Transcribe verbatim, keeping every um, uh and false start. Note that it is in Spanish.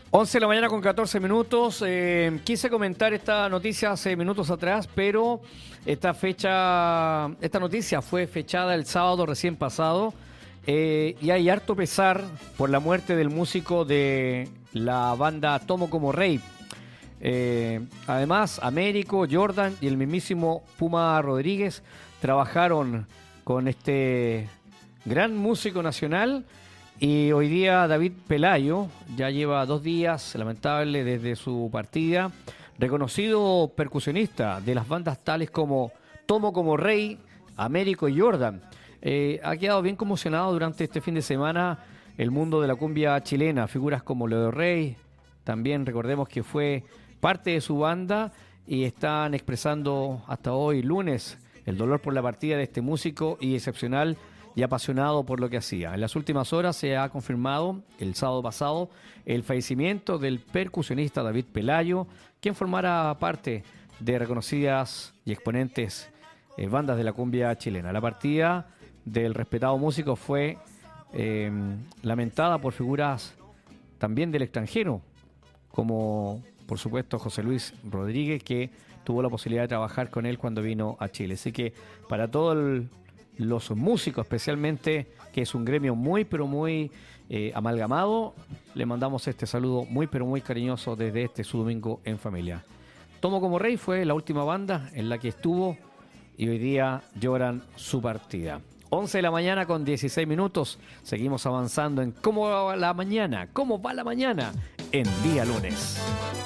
once de la mañana con catorce minutos. Eh, quise comentar esta noticia hace minutos atrás, pero esta fecha, esta noticia fue fechada el sábado recién pasado eh, y hay harto pesar por la muerte del músico de la banda Tomo como Rey. Eh, además, Américo, Jordan y el mismísimo Puma Rodríguez trabajaron con este gran músico nacional. Y hoy día David Pelayo ya lleva dos días, lamentable, desde su partida. Reconocido percusionista de las bandas tales como Tomo como Rey, Américo y Jordan. Eh, ha quedado bien conmocionado durante este fin de semana el mundo de la cumbia chilena. Figuras como Leo Rey, también recordemos que fue parte de su banda y están expresando hasta hoy, lunes, el dolor por la partida de este músico y excepcional y apasionado por lo que hacía. En las últimas horas se ha confirmado, el sábado pasado, el fallecimiento del percusionista David Pelayo, quien formara parte de reconocidas y exponentes eh, bandas de la cumbia chilena. La partida del respetado músico fue eh, lamentada por figuras también del extranjero, como por supuesto José Luis Rodríguez, que tuvo la posibilidad de trabajar con él cuando vino a Chile. Así que para todo el los músicos especialmente, que es un gremio muy pero muy eh, amalgamado, le mandamos este saludo muy pero muy cariñoso desde este su domingo en familia. Tomo como Rey fue la última banda en la que estuvo y hoy día lloran su partida. once de la mañana con dieciséis minutos, seguimos avanzando en cómo va la mañana, cómo va la mañana en día lunes.